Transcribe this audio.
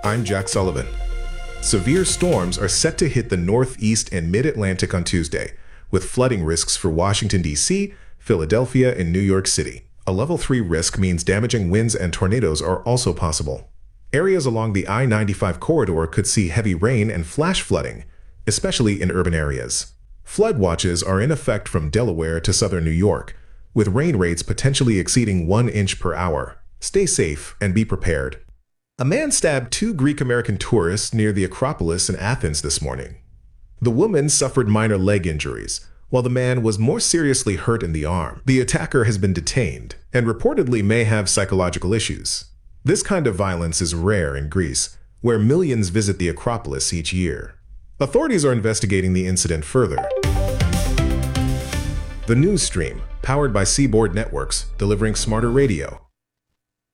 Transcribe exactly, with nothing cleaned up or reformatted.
I'm Jack Sullivan. Severe storms are set to hit the Northeast and Mid-Atlantic on Tuesday, with flooding risks for Washington, D C, Philadelphia, and New York City. A level three risk means damaging winds and tornadoes are also possible. Areas along the I ninety-five corridor could see heavy rain and flash flooding, especially in urban areas. Flood watches are in effect from Delaware to southern New York, with rain rates potentially exceeding one inch per hour. Stay safe and be prepared. A man stabbed two Greek-American tourists near the Acropolis in Athens this morning. The woman suffered minor leg injuries, while the man was more seriously hurt in the arm. The attacker has been detained and reportedly may have psychological issues. This kind of violence is rare in Greece, where millions visit the Acropolis each year. Authorities are investigating the incident further. The news stream, powered by Seaboard Networks, delivering smarter radio.